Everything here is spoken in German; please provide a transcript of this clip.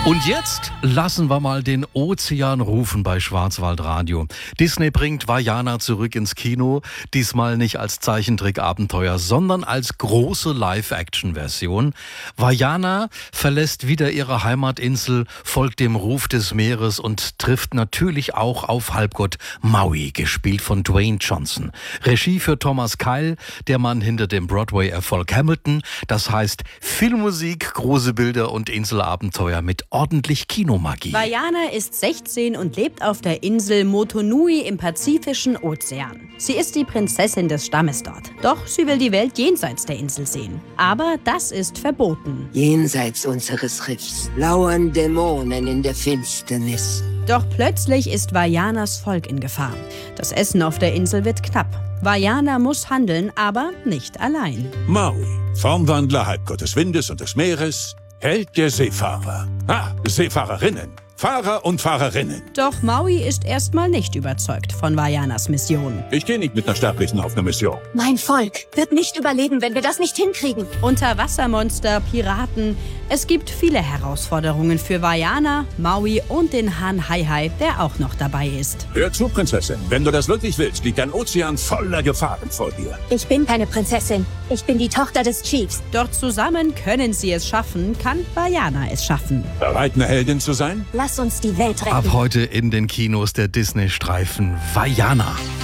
Und jetzt lassen wir mal den Ozean rufen bei Schwarzwaldradio. Disney bringt Vaiana zurück ins Kino, diesmal nicht als Zeichentrick-Abenteuer, sondern als große Live-Action-Version. Vaiana verlässt wieder ihre Heimatinsel, folgt dem Ruf des Meeres und trifft natürlich auch auf Halbgott Maui, gespielt von Dwayne Johnson. Regie für Thomas Keil, der Mann hinter dem Broadway-Erfolg Hamilton. Das heißt Filmmusik, große Bilder und Inselabenteuer mit ordentlich Kinomagie. Vaiana ist 16 und lebt auf der Insel Motunui im Pazifischen Ozean. Sie ist die Prinzessin des Stammes dort. Doch sie will die Welt jenseits der Insel sehen. Aber das ist verboten. Jenseits unseres Riffs lauern Dämonen in der Finsternis. Doch plötzlich ist Vaianas Volk in Gefahr. Das Essen auf der Insel wird knapp. Vaiana muss handeln, aber nicht allein. Maui, Formwandler, Halbgott des Windes und des Meeres, Held der Seefahrer. Seefahrerinnen, Fahrer und Fahrerinnen. Doch Maui ist erstmal nicht überzeugt von Vaianas Mission. Ich gehe nicht mit einer Sterblichen auf eine Mission. Mein Volk wird nicht überleben, wenn wir das nicht hinkriegen. Unterwassermonster, Piraten. Es gibt viele Herausforderungen für Vaiana, Maui und den Hahn Hai-Hai, der auch noch dabei ist. Hör zu, Prinzessin. Wenn du das wirklich willst, liegt ein Ozean voller Gefahren vor dir. Ich bin keine Prinzessin. Ich bin die Tochter des Chiefs. Doch zusammen können sie es schaffen, kann Vaiana es schaffen. Bereit, eine Heldin zu sein? Lass uns die Welt retten. Ab heute in den Kinos der Disney-Streifen Vaiana.